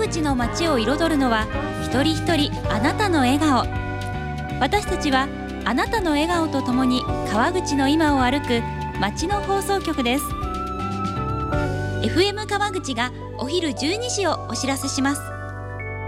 口の街を彩るのは一人一人あなたの笑顔。私たちはあなたの笑顔とともに川口の今を歩く街の放送局です。FM 川口がお昼12時をお知らせします。